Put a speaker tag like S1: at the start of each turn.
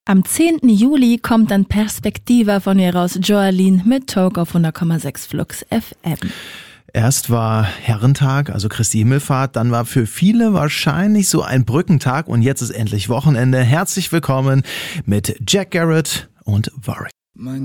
S1: Am 10. Juli kommt dann Perspektiva von ihr raus, Joaline mit Talk auf 100,6 Flux FM.
S2: Erst war Herrentag, also Christi Himmelfahrt, dann war für viele wahrscheinlich so ein Brückentag und jetzt ist endlich Wochenende. Herzlich willkommen mit Jack Garrett und Warwick.